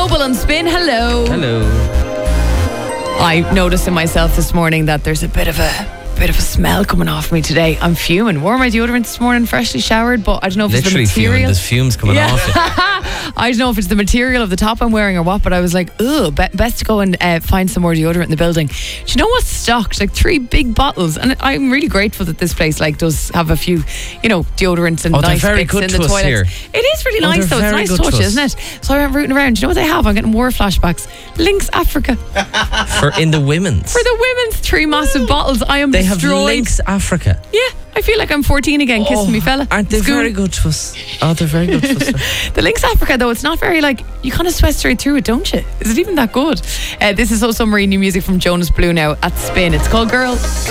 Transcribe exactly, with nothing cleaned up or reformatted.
Noble on Spin, hello. Hello. I noticed in myself this morning that there's a bit of a bit of a smell coming off me today. I'm fuming. Wore my deodorant this morning, freshly showered, but I don't know if Literally it's the material. fuming. There's fumes coming Yeah. off it. I don't know if it's the material of the top I'm wearing or what, but I was like, ugh, be- best to go and uh, find some more deodorant in the building. Do you know what's stocked? Like three big bottles. And I'm really grateful that this place like does have a few, you know, deodorants and Oh, they're nice very bits good in to the us toilets. here. It is really Oh, nice they're though. It's a very nice good touch, to us. isn't it? So I went rooting around. Do you know what they have? I'm getting more flashbacks. Lynx Africa. For in the women's. For the women's, three massive bottles. I am They have destroyed. Lynx Africa. Yeah, I feel like I'm fourteen again, kissing me fella. Aren't they School. very good to us? Oh, they're very good to us. The Lynx Africa, though, it's not very like, you kind of sweat straight through it, don't you? Is it even that good? Uh, this is also Submarine new music from Jonas Blue now at Spin. It's called Girl.